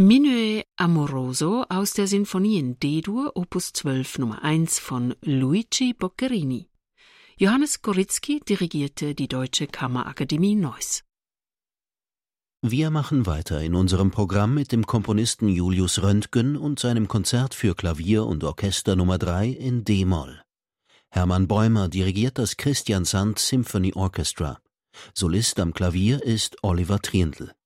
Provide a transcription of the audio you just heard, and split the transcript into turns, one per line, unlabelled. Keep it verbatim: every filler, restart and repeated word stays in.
Minuet Amoroso aus der Sinfonie in D-Dur, Opus zwölf Nummer eins von Luigi Boccherini. Johannes Goritzky dirigierte die Deutsche Kammerakademie Neuss.
Wir machen weiter in unserem Programm mit dem Komponisten Julius Röntgen und seinem Konzert für Klavier und Orchester Nummer drei in D-Moll. Hermann Bäumer dirigiert das Christian Sand Symphony Orchestra. Solist am Klavier ist Oliver Triendl.